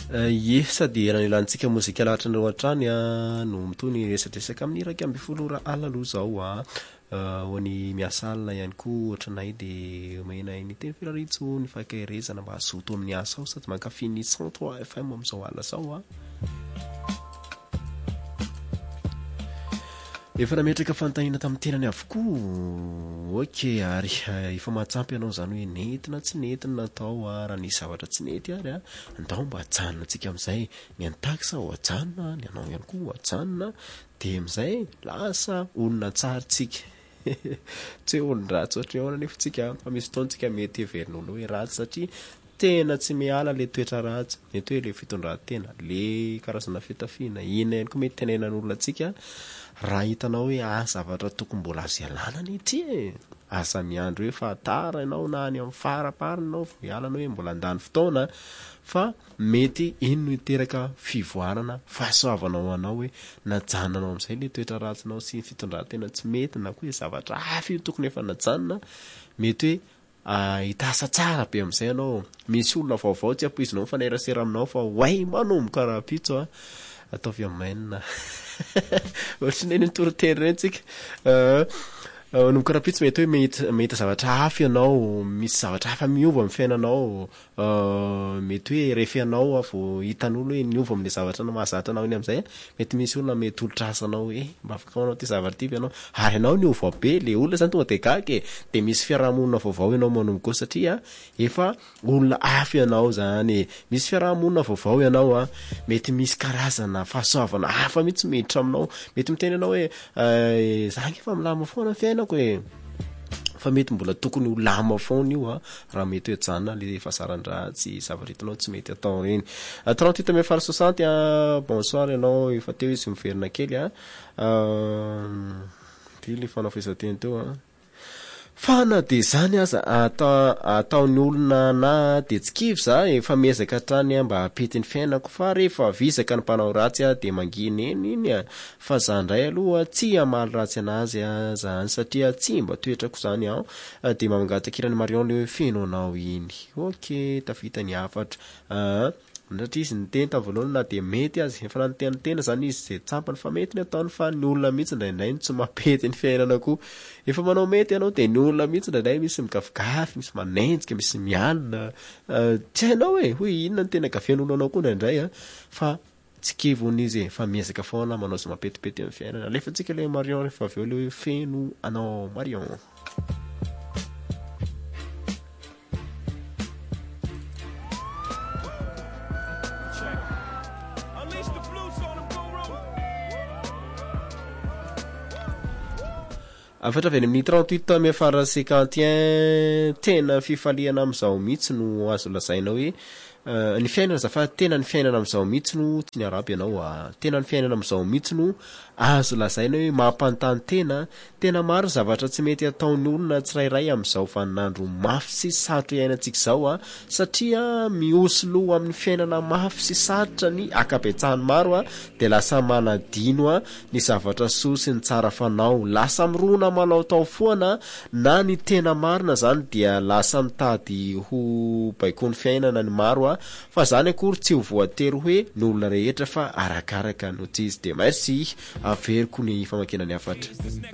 Ye sady raha ilantsika mozika lahatra ny ohatrany no mitony resadresaka amin'ny iraika amby folo ora alina aloha zao ho any miasa alina ihany koa ohatranay de mahena ny teny firaritso ny fahakerezana mba azoto amin'ny asa ao sady mankafy ny 103 FM amin'izao alina zao efa nametraka fantahina tamin'ny tenany avokoa ok ary efa mahatsampy ianao zany hoe nentina tsy nentina natao raha nisy zavatra tsy nety ary andao mba hajanona antsika amin'izay ny antakisa ho hajanona ny anao ihany koa ho hajanona de amin'izay lasa olona tsaritsika tsy hoe olona ratsy ohatra ahoana nefa tsika fa misy fotoana tsika mety heverin'olo hoe ratsy satria tena tsy miala le toetra ratsy mety hoe le fitondran-tena le karazana fitafiana ina ihany koa mety tenenan'olona tsika raha hitanao hoe zavatra tokony mbola azo ialana ity asa miandro hoe fahatara ianao na any amin'ny faraparina ianao vao ialana hoe mbola andany fotoana fa mety ino no iteraka fivoarana fahasoavanao anao hoe najanonao amin'izay le toetra ratsinao sy fitondran-tena tsy mety na koa hoe zavatra hafa io tokony efa najanona mety hoe hitasa tsara be amin'izay ianao misy olona vaovao tsy ampoizinao mifanerasera aminao fa way manomboka raha-pitso ataovy amainina ohatrinay ny toroteny ireny tsika manomboka raha-pitso mety hoe mahita zavatra hafa ianao misy zavatra hafa miova amin'ny fiainanao mety hoe rehefa ianao vao hitan'olo hoe niova amin'le zavatra na mahazatra anao iny amin'izay mety misy olona mety olotra asanao mba afaka manao ty zavatra ty ianao ary ianao niova be le olona zany tonga de gaga de misy fiarahamonina vaovao ianao manomboka satria efa olona hafa ianao zany misy fiarahamonina vaovao ianao mety misy karazana fahasoavana hafa mihitsy miditra aminao mety miteny ianao hoe zany efa milama foana fiainako fa mety mbola tokony ho lama foana io raha mety hoe janona le fahasaran-dratsy zavatra hitanao tsy mety atao reny 38 mai fara 60 bonsoir ianao efa teo izy miverina kely ty le fanafezateny teo fana de zany aza ataony olona na de tsy kivy za efa miezaka hatrany mba hapety ny fiainako fa rehefa visaka ny mpanao ratsy de manginy iny fa za ndray aloha tsy hamaly ratsy anazy zany satria tsy mba toetrako zany de mamangatakirany Marion le feno anao iny ok tafita ny afatra satria izy niteny tavoalohany na de mety azy efa nantenitena zany izy zay tsampany fa mety ny ataony fa ny olona mihitsy ndraindray tsy mapety ny fiainanako efa manao mety ianao de ny olona mihitsy ndraindray misy migafigafy misy manenjika misy mialina tsy hainao hoe inona ny tena gafian'olo anao koa ndraindray fa tsy kivon'izy fa miezaka foana manao sy mapetipety amin'ny fiainana alefantsika le Marion rehefa aveo le feno anao Marion afatra avy amin'ny 38 mai fara 51 tena fifaliana amin'izao mihitsy no azo lazaina hoe ny fiainana zafa tena ny fiainana amin'izao mihitsy no tsy ny araby ianao tena ny fiainana amin'izao mihitsy no azo lazaina hoe mampanontany tena maro zavatra tsy mety ataony olona tsirairay amin'izao vaninandro mafy sy sarotra iainantsika izao satria mihosoloha amin'ny fiainana mafy sy sarotra ny akabetsahany maro de lasa manadino ny zavatra soa sy ny tsara fanao lasa mirona manao tao foana na ny tena marina zany dia lasa mitady ho baikony fiainana ny maro fa zany akory tsy ho voatery hoe ny olona rehetra fa arakaraka no tsy izy de merci averiko ny famakinany afatra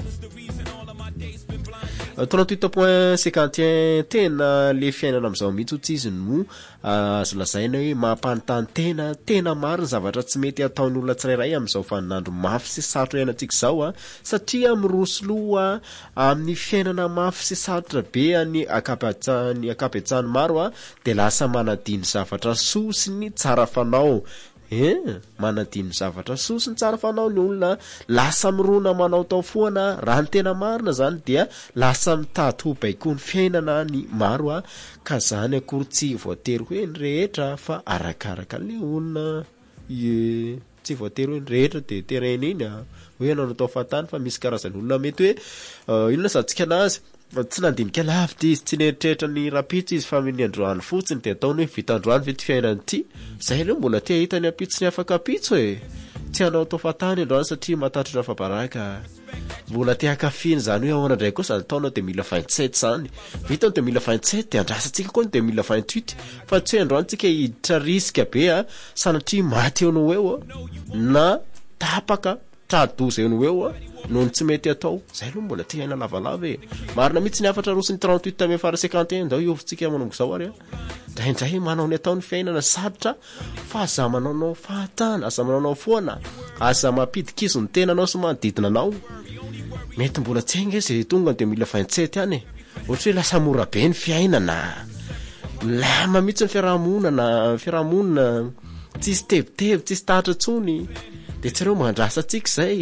38.51 tena le fiainana amin'izao mihitsy tsy izy no azo lazaina hoe mampanontany tena maro ny zavatra tsy mety ataony olona tsirairay amin'izao vaninandro mafy sy sarotra iainantsika izao satria mirosoloha amin'ny fiainana mafy sy sarotra be ny akabetsahany maro de lasa manadiny zavatra soa sy ny tsara fanao manadiny zavatra soa sy ny tsara fanao ny olona lasa mirona manao tao foana raha ny tena marina zany dia lasa mitady ho baikony fiainana ny maro ka zany akory tsy voatery hoe ny rehetra fa arakaraka le olona tsy voatery hoe ny rehetra de terena iny hoe anao natao fatany fa misy karazany olona mety hoe inona satsika anazy tsy nandinika lavitra izy tsy neritreritra ny rapitso izy fa amin'ny androany fotsiny de ataony hoe vita androany vety fiainany ity zay aloha mbola tia hitany apitso ny afaka apitso tsy anao tao fatany androany satria matatritra fabaraka mbola te-hakafiny zany hoe ahoana ndray koa sady taonao de mila 27 zany vitanao de mila 27 de andrasantsika koa de mila 28 fa tsy hoe androantsika hiditra riska be sanatria maty eonao eo na tapaka tradoza eonao eo nohony tsy mety atao zay aloha mbola te haina lavalava marina mihitsy ny afatra rosiny 38 tamy fara 51 ndao iovintsika manombo zao ary ndraindray manao ny atao ny fiainana sarotra fa aza manaonao fahatana aza manaonao foana aza mampidikizo ny tenanao sy manodidina anao mety mbola tsy hainga izy tonga de mila 27 any ohatra hoe lasa mora be ny fiainana lama mihitsy ny fiarahamonina tsisy tebiteby tsisy tahatra tsony de tsy reo mandrasa antsika zay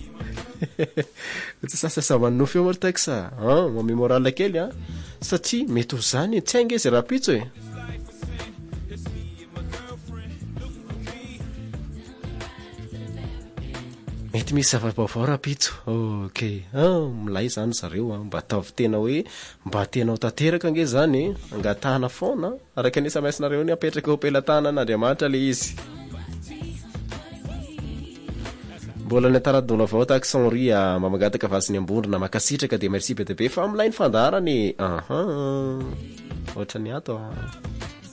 sasa manofy eo maritaiksa mame morale kely satria mety ho zany tsy hainga izy rapitso mety misy zava-baovao rapitso milay zany zareo mba ataovy tena hoe mba tenao tanteraka ange zany angatahana foana araka ny SMS-nareo ny apetraka eo pelatànan'Andriamanitra le izy mbola ny ataradona avao tahaka Sanria mamagataka vasiny ambondrina makasitraka de merci be de be fa milay ny fandarany ohatrany ato